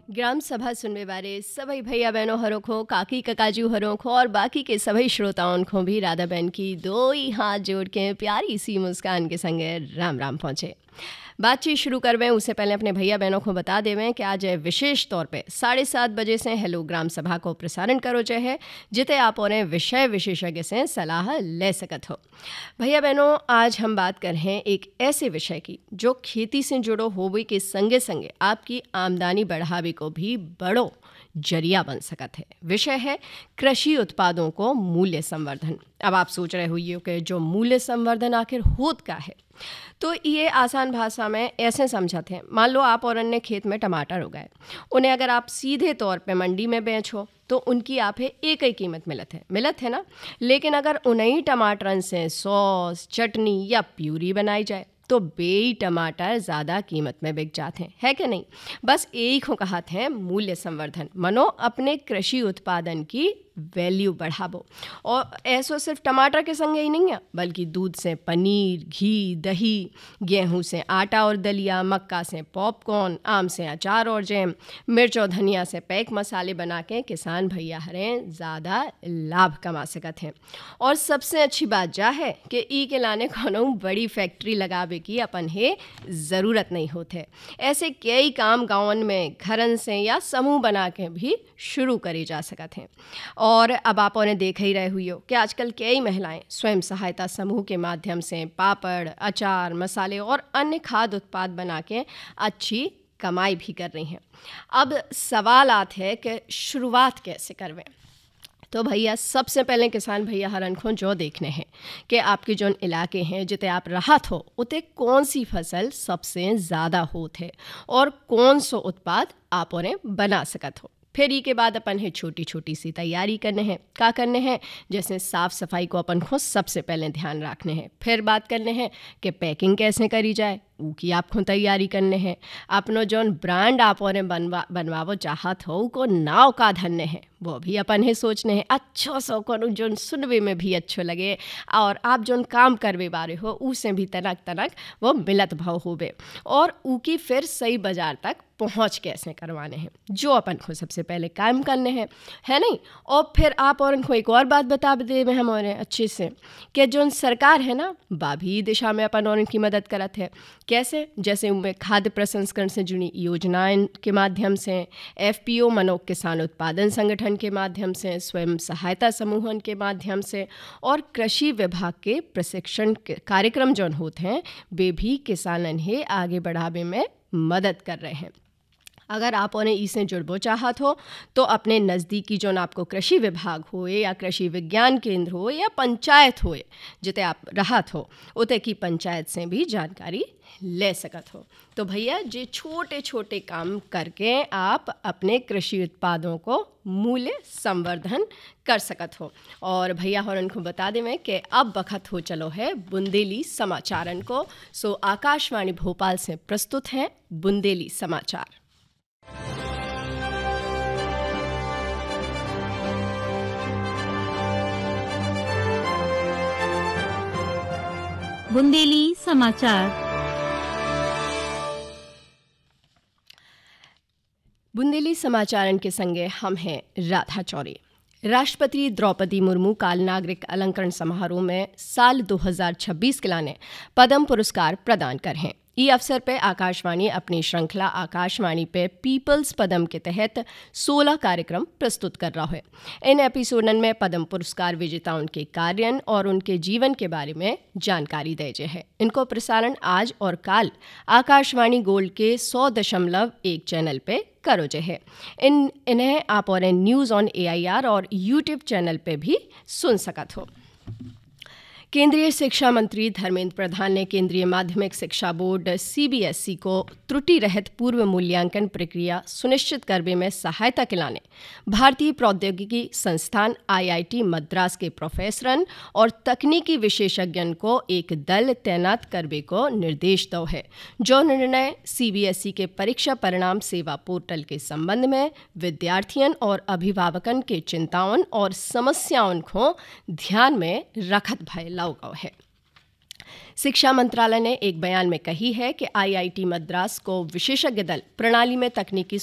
ग्राम सभा सुनने वाले सभी भैया बहनों हरों को, काकी ककाजू हरों को और बाकी के सभी श्रोताओं को भी राधा बहन की दो ही हाथ जोड़ के प्यारी सी मुस्कान के संगे राम राम पहुँचे। बातचीत शुरू करवें उससे पहले अपने भैया बहनों को बता देवें कि आज विशेष तौर पे 7:30 बजे से हेलो ग्राम सभा को प्रसारण करो चाहे जिते आप और विषय विशेषज्ञ से सलाह ले सकत हो। भैया बहनों, आज हम बात कर रहे हैं एक ऐसे विषय की जो खेती से जुड़ो होवे के संगे संगे आपकी आमदनी बढ़ावे को भी बड़ो जरिया बन सकत है। विषय है कृषि उत्पादों को मूल्य संवर्धन। अब आप सोच रहे होइए कि जो मूल्य संवर्धन आखिर होत का है, तो ये आसान भाषा में ऐसे समझते हैं। मान लो आप और अन्य खेत में टमाटर उगाए, उन्हें अगर आप सीधे तौर पे मंडी में बेचो तो उनकी आप एक ही कीमत मिलत है ना। लेकिन अगर उन्हीं टमाटरन से सॉस, चटनी या प्यूरी बनाई जाए तो बेई टमाटर ज़्यादा कीमत में बिक जाते हैं, है कि नहीं। बस एक को कहते हैं मूल्य संवर्धन, मनो अपने कृषि उत्पादन की वैल्यू बढ़ावो। और ऐसा सिर्फ टमाटर के संगे ही नहीं है, बल्कि दूध से पनीर, घी, दही, गेहूं से आटा और दलिया, मक्का से पॉपकॉर्न, आम से अचार और जैम, मिर्च और धनिया से पैक मसाले बना के किसान भैया हरें ज़्यादा लाभ कमा सकत हैं। और सबसे अच्छी बात जा है कि ई के लाने कोनो बड़ी फैक्ट्री लगावे की अपन है ज़रूरत नहीं होते। ऐसे कई काम गाँवन में घरन से या समूह बना के भी शुरू करे जा सकते हैं। और अब आप उन्हें देख ही रहे हुई हो कि आजकल कई महिलाएं स्वयं सहायता समूह के माध्यम से पापड़, अचार, मसाले और अन्य खाद्य उत्पाद बना के अच्छी कमाई भी कर रही हैं। अब सवाल आता है कि शुरुआत कैसे करवें। तो भैया सबसे पहले किसान भैया हरन को जो देखने हैं कि आपके जो इलाके हैं जिते आप राहत हो उते कौन सी फसल सबसे ज़्यादा होत है और कौन सो उत्पाद आप उन्हें बना सकत हो। फिर ई के बाद अपन है छोटी छोटी सी तैयारी करने हैं। क्या करने हैं, जैसे साफ़ सफाई को अपन को सबसे पहले ध्यान रखने हैं। फिर बात करने हैं कि पैकिंग कैसे करी जाए, ऊ की आपको तैयारी करने हैं। अपनो जौन ब्रांड आप और बनवावो चाहत हो को नाव का धन्य है वो भी अपन है सोचने हैं। अच्छो सो को जौन सुनवे में भी अच्छो लगे और आप जौन काम करवे बारे हो उसे भी तनक वो मिलत भाव होवे। और ऊ की फिर सही बाजार तक पहुंच कैसे करवाने हैं, जो अपन को सबसे पहले काम करने हैं, है नहीं। और फिर आप और उनको एक और बात बता दे में हम और अच्छे से कि जो सरकार है ना बाभी दिशा में अपन और इनकी मदद करत है। कैसे, जैसे उनमें खाद्य प्रसंस्करण से जुड़ी योजनाएं के माध्यम से, FPO मनो किसान उत्पादन संगठन के माध्यम से, स्वयं सहायता समूहन के माध्यम से और कृषि विभाग के प्रशिक्षण कार्यक्रम जो होते हैं वे भी किसानन ही आगे बढ़ावे में मदद कर रहे हैं। अगर आप उन्हें इससे जुड़बो चाहत हो तो अपने नज़दीकी जो आपको कृषि विभाग होए या कृषि विज्ञान केंद्र हो या पंचायत होए जिते आप राहत हो उते की पंचायत से भी जानकारी ले सकत हो। तो भैया जे छोटे छोटे काम करके आप अपने कृषि उत्पादों को मूल्य संवर्धन कर सकत हो। और भैया और उनको बता दें कि अब वक्त हो चलो है बुंदेली समाचारन को। सो आकाशवाणी भोपाल से प्रस्तुत हैं बुंदेली समाचार। बुंदेली समाचार। बुंदेली समाचारन के संगे हम हैं राधा चौरे। राष्ट्रपति द्रौपदी मुर्मू काल नागरिक अलंकरण समारोह में साल 2026 के लाने पद्म पुरस्कार प्रदान कर हैं। ई अवसर पे आकाशवाणी अपनी श्रृंखला आकाशवाणी पे पीपल्स पद्म के तहत 16 कार्यक्रम प्रस्तुत कर रहा है। इन एपिसोडन में पद्म पुरस्कार विजेताओं के कार्य और उनके जीवन के बारे में जानकारी दे है। इनको प्रसारण आज और काल आकाशवाणी गोल्ड के 100.1 चैनल पे करो जे है। इन्हें आप और न्यूज़ ऑन AIR और यूट्यूब चैनल पे भी सुन सकत हो। केंद्रीय शिक्षा मंत्री धर्मेंद्र प्रधान ने केंद्रीय माध्यमिक शिक्षा बोर्ड CBSE को त्रुटि रहित पूर्व मूल्यांकन प्रक्रिया सुनिश्चित करने में सहायता के लाने भारतीय प्रौद्योगिकी संस्थान IIT मद्रास के प्रोफेसरन और तकनीकी विशेषज्ञन को एक दल तैनात करने को निर्देश दो है। जो निर्णय CBSE के परीक्षा परिणाम सेवा पोर्टल के संबंध में विद्यार्थियन और अभिभावकन के चिंताओं और समस्याओं को ध्यान में रखत भय है। शिक्षा मंत्रालय ने एक बयान में कही है कि IIT मद्रास को विशेषज्ञ दल प्रणाली में तकनीकी